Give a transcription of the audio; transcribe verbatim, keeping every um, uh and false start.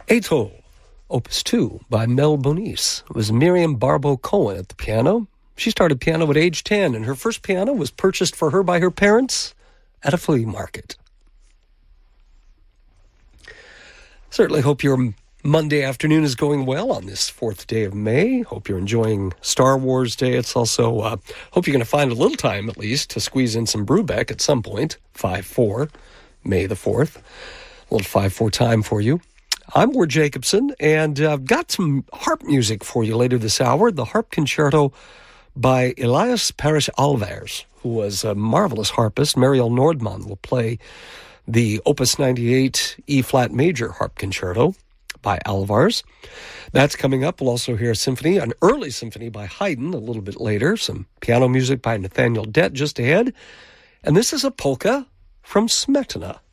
Atoll, Opus two by Mel Bonis. It was Miriam Barbeau Cohen at the piano. She started piano at age ten, and her first piano was purchased for her by her parents at a flea market. Certainly hope your Monday afternoon is going well on this fourth day of May. Hope you're enjoying Star Wars Day. It's also, uh, hope you're going to find a little time at least to squeeze in some Brubeck at some point. five four, May the fourth. A little five four time for you. I'm Ward Jacobson, and I've uh, got some harp music for you later this hour. The Harp Concerto by Elias Parrish Alvarez, who was a marvelous harpist. Mariel Nordman will play the Opus ninety-eight E-flat major harp concerto by Alvarez. That's coming up. We'll also hear a symphony, an early symphony by Haydn a little bit later. Some piano music by Nathaniel Dett just ahead. And this is a polka from Smetana.